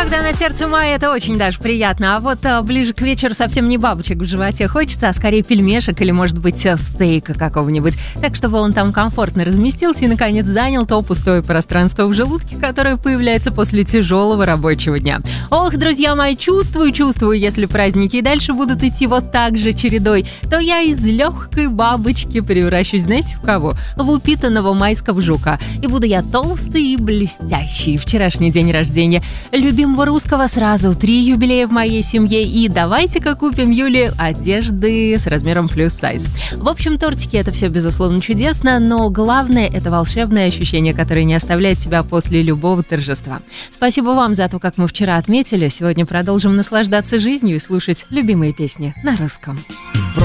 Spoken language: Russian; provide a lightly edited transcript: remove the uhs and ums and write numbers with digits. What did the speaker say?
Когда на сердце мая, это очень даже приятно. А вот ближе к вечеру совсем не бабочек в животе хочется, а скорее пельмешек или, может быть, стейка какого-нибудь. Так, чтобы он там комфортно разместился и, наконец, занял то пустое пространство в желудке, которое появляется после тяжелого рабочего дня. Ох, друзья мои, чувствую, если праздники и дальше будут идти вот так же чередой, то я из легкой бабочки превращусь, знаете, в кого? В упитанного майского жука. И буду я толстый и блестящий. Вчерашний день рождения любимого русского, сразу 3 юбилея в моей семье. И давайте-ка купим Юле одежды с размером плюс сайз. В общем, тортики — это все, безусловно, чудесно, но главное — это волшебное ощущение, которое не оставляет тебя после любого торжества. Спасибо вам за то, как мы вчера отметили. Сегодня продолжим наслаждаться жизнью и слушать любимые песни на русском.